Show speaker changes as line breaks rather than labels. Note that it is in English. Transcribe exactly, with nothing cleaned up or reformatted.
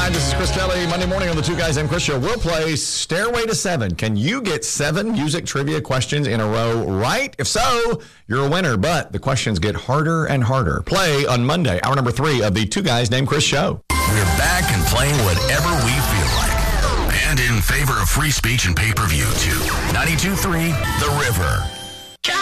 right, this is Chris Kelly. Monday morning on the Two Guys and Chris Show. We'll play Stairway to Seven. Can you get seven music trivia questions in a row right? If so, you're a winner. But the questions get harder and harder. Play on Monday, hour number three of the Two Guys Named Chris Show.
We're back and playing whatever we feel like. And in favor of free speech and pay-per-view to ninety-two point three The River.